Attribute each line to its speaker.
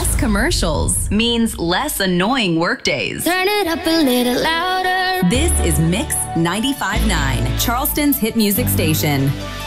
Speaker 1: less commercials means less annoying workdays.
Speaker 2: Turn it up a little louder.
Speaker 1: This is Mix 95.9, Charleston's hit music station.